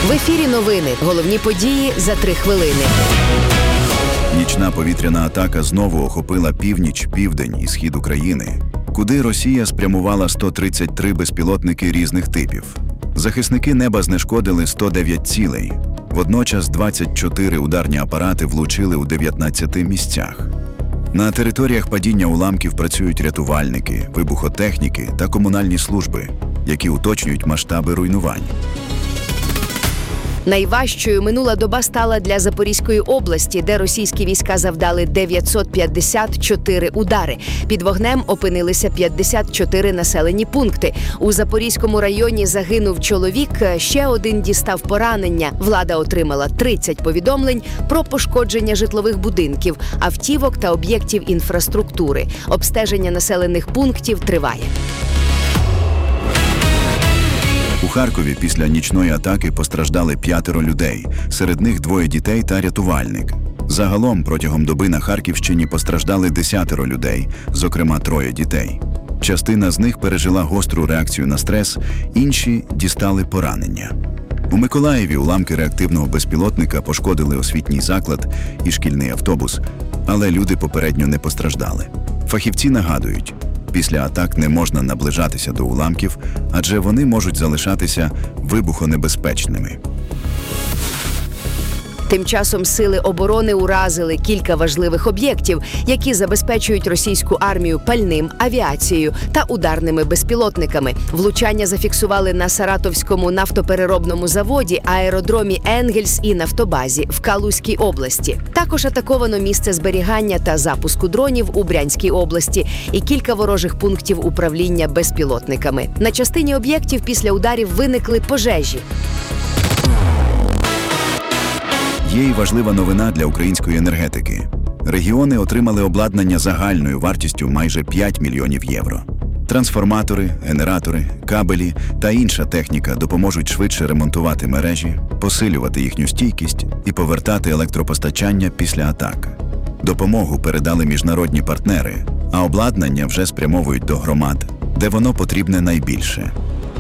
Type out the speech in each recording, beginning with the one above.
В ефірі новини. Головні події за 3 хвилини. Нічна повітряна атака знову охопила північ, південь і схід України, куди Росія спрямувала 133 безпілотники різних типів. Захисники неба знешкодили 109 цілей. Водночас 24 ударні апарати влучили у 19 місцях. На територіях падіння уламків працюють рятувальники, вибухотехніки та комунальні служби, які уточнюють масштаби руйнувань. Найважчою минула доба стала для Запорізької області, де російські війська завдали 954 удари. Під вогнем опинилися 54 населені пункти. У Запорізькому районі загинув чоловік, ще один дістав поранення. Влада отримала 30 повідомлень про пошкодження житлових будинків, автівок та об'єктів інфраструктури. Обстеження населених пунктів триває. У Харкові після нічної атаки постраждали 5 людей, серед них 2 дітей та рятувальник. Загалом протягом доби на Харківщині постраждали 10 людей, зокрема 3 дітей. Частина з них пережила гостру реакцію на стрес, інші дістали поранення. У Миколаєві уламки реактивного безпілотника пошкодили освітній заклад і шкільний автобус, але люди попередньо не постраждали. Фахівці нагадують, після атак не можна наближатися до уламків, адже вони можуть залишатися вибухонебезпечними. Тим часом сили оборони уразили кілька важливих об'єктів, які забезпечують російську армію пальним, авіацією та ударними безпілотниками. Влучання зафіксували на Саратовському нафтопереробному заводі, аеродромі Енгельс і нафтобазі в Калузькій області. Також атаковано місце зберігання та запуску дронів у Брянській області і кілька ворожих пунктів управління безпілотниками. На частині об'єктів після ударів виникли пожежі. Є й важлива новина для української енергетики. Регіони отримали обладнання загальною вартістю майже 5 мільйонів євро. Трансформатори, генератори, кабелі та інша техніка допоможуть швидше ремонтувати мережі, посилювати їхню стійкість і повертати електропостачання після атак. Допомогу передали міжнародні партнери, а обладнання вже спрямовують до громад, де воно потрібне найбільше.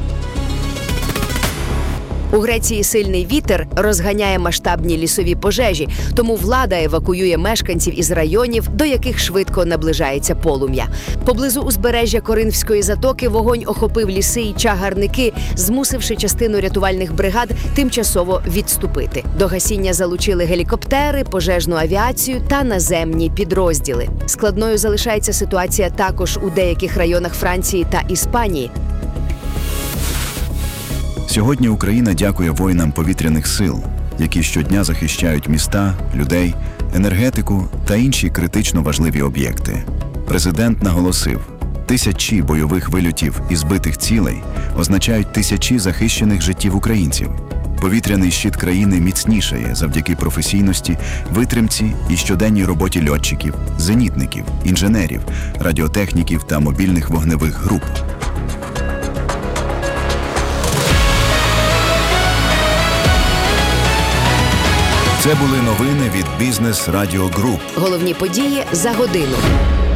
У Греції сильний вітер розганяє масштабні лісові пожежі, тому влада евакуює мешканців із районів, до яких швидко наближається полум'я. Поблизу узбережжя Коринфської затоки вогонь охопив ліси і чагарники, змусивши частину рятувальних бригад тимчасово відступити. До гасіння залучили гелікоптери, пожежну авіацію та наземні підрозділи. Складною залишається ситуація також у деяких районах Франції та Іспанії. Сьогодні Україна дякує воїнам повітряних сил, які щодня захищають міста, людей, енергетику та інші критично важливі об'єкти. Президент наголосив, тисячі бойових вильотів і збитих цілей означають тисячі захищених життів українців. Повітряний щит країни міцнішає завдяки професійності, витримці і щоденній роботі льотчиків, зенітників, інженерів, радіотехніків та мобільних вогневих груп. Це були новини від Бізнес Радіо Груп. Головні події за годину.